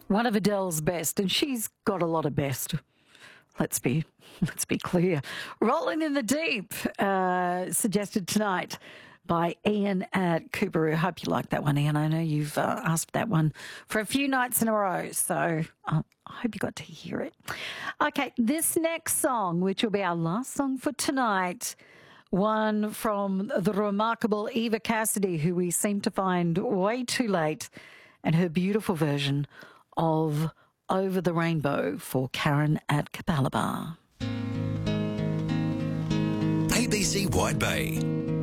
One of Adele's best, and she's got a lot of best. Let's be clear. Rolling in the Deep, suggested tonight by Ian at Cooperoo. Hope you like that one, Ian. I know you've asked that one for a few nights in a row, so I hope you got to hear it. Okay, this next song, which will be our last song for tonight, one from the remarkable Eva Cassidy, who we seem to find way too late, and her beautiful version of Over the Rainbow for Karen at Capalaba. ABC White Bay.